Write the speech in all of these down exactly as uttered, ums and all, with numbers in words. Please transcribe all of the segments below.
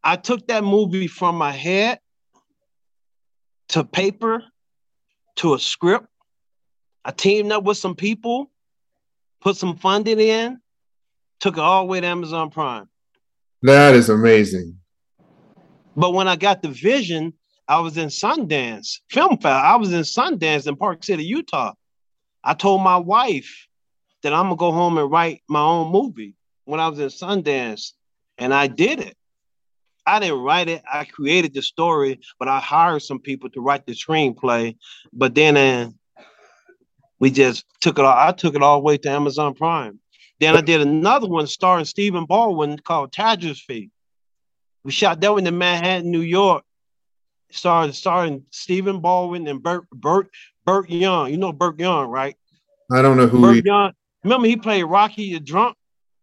I took that movie from my head to paper to a script. I teamed up with some people, put some funding in, took it all the way to Amazon Prime. That is amazing. But when I got the vision, I was in Sundance Film Festival. I was in Sundance in Park City, Utah. I told my wife that I'm gonna go home and write my own movie when I was in Sundance, and I did it. I didn't write it. I created the story, but I hired some people to write the screenplay. But then uh, we just took it all. I took it all the way to Amazon Prime. Then I did another one starring Stephen Baldwin called Tragedy. We shot that one in Manhattan, New York. Starring starring Stephen Baldwin and Burt Burt Burt Young. You know Burt Young, right? I don't know who Burt he. Young. Remember he played Rocky the Drunk?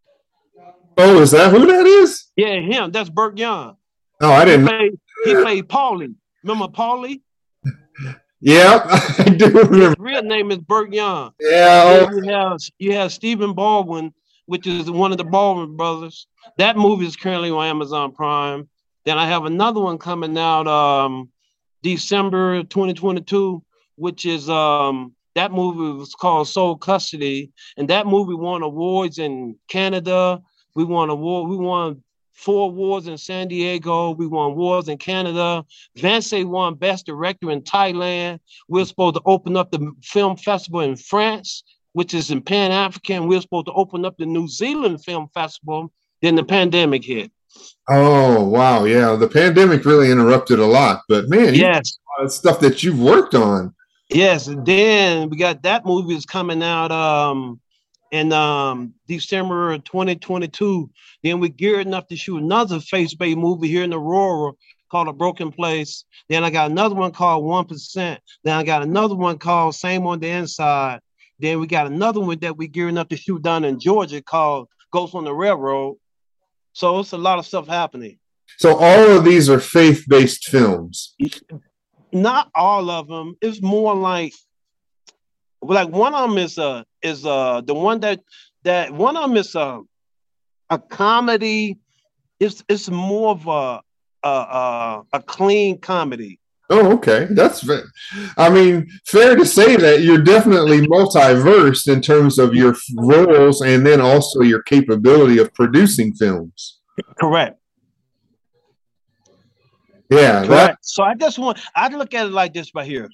Oh, is that who that is? Yeah, him. That's Burt Young. Oh, I He didn't know. played he played Paulie. Remember Paulie? Yeah, I do His remember. real name is Burt Young. Yeah. Then you have you have Stephen Baldwin, which is one of the Baldwin brothers. That movie is currently on Amazon Prime. Then I have another one coming out um December twenty twenty-two, which is um that movie was called Soul Custody, and that movie won awards in Canada. We won award. We won four awards in San Diego. We won awards in Canada. Vance won Best Director in Thailand. We're supposed to open up the film festival in France, which is in Pan African. We're supposed to open up the New Zealand Film Festival. Then the pandemic hit. Oh, wow. Yeah, the pandemic really interrupted a lot, but man, you Yes, uh, stuff that you've worked on. yes. And then we got that movie is coming out um in um December twenty twenty-two. Then we're gearing up to shoot another face-based movie here in Aurora called A Broken Place. Then I got another one called One Percent. Then I got another one called Same on the Inside. Then we got another one that we're gearing up to shoot down in Georgia called Ghost on the Railroad. So it's a lot of stuff happening. So all of these are faith-based films. Not all of them. It's more like like one of them is uh is uh the one that that one of them is a a comedy. It's it's more of a a a, a clean comedy. Oh, okay. That's, ve- I mean, fair to say that you're definitely multiverse in terms of your f- roles and then also your capability of producing films. Correct. Yeah, that, Correct. So I just want I look at it like this right here.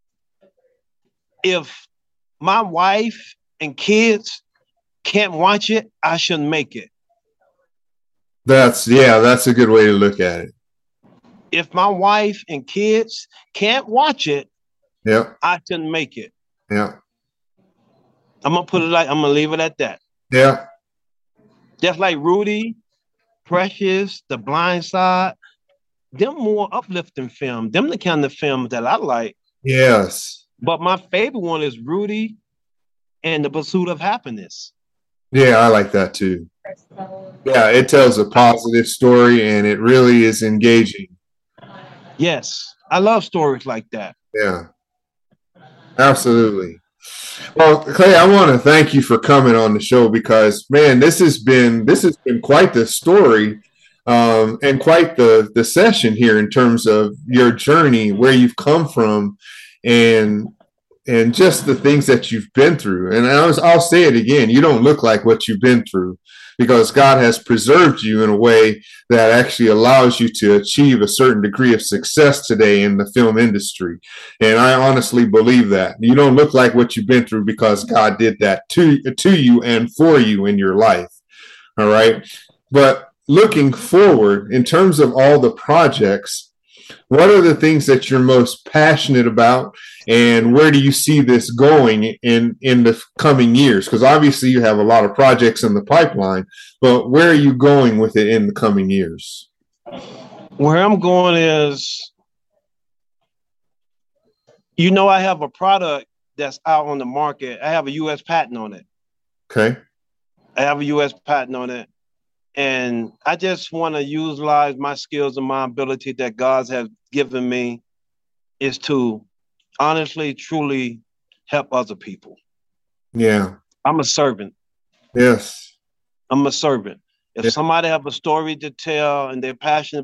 If my wife and kids can't watch it, I shouldn't make it. that's, yeah, that's a good way to look at it. If my wife and kids can't watch it, Yeah, I shouldn't make it. yeah, I'm gonna put it like I'm gonna leave it at that. yeah. Just like Rudy, Precious, The Blind Side, them more uplifting film. Them the kind of films that I like. Yes. But my favorite one is Rudy and The Pursuit of Happiness. Yeah, I like that too. Yeah, it tells a positive story and it really is engaging. Yes, I love stories like that. Yeah, absolutely. Well, Clay, I want to thank you for coming on the show because, man, this has been this has been quite the story, um, and quite the the session here in terms of your journey, where you've come from, and and just the things that you've been through. And I was, I'll say it again: you don't look like what you've been through because God has preserved you in a way that actually allows you to achieve a certain degree of success today in the film industry. And I honestly believe that you don't look like what you've been through because God did that to, to you and for you in your life. All right. But looking forward in terms of all the projects, what are the things that you're most passionate about and where do you see this going in in the coming years? Because obviously you have a lot of projects in the pipeline, but where are you going with it in the coming years? Where I'm going is, you know, I have a product that's out on the market. I have a U S patent on it. Okay. I have a U S patent on it. And I just want to utilize my skills and my ability that God has given me is to honestly, truly help other people. Yeah. I'm a servant. Yes. I'm a servant. If Yeah. somebody have a story to tell and they're passionate